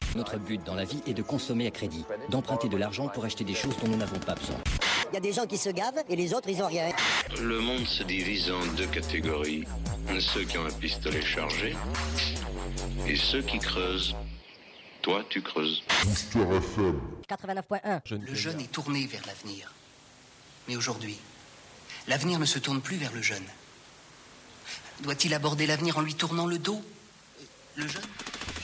Notre but dans la vie est de consommer à crédit, d'emprunter de l'argent pour acheter des choses dont nous n'avons pas besoin. Il y a des gens qui se gavent et les autres, ils ont rien. Le monde se divise en deux catégories. Ceux qui ont un pistolet chargé et ceux qui creusent. Toi, tu creuses. 89.1. Le jeune est tourné vers l'avenir. Mais aujourd'hui, l'avenir ne se tourne plus vers le jeune. Doit-il aborder l'avenir en lui tournant le dos? Le jeune